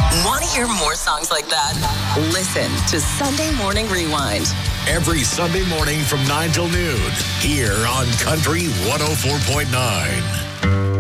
Want to hear more songs like that? Listen to Sunday Morning Rewind. Every Sunday morning from 9 till noon here on Country 104.9.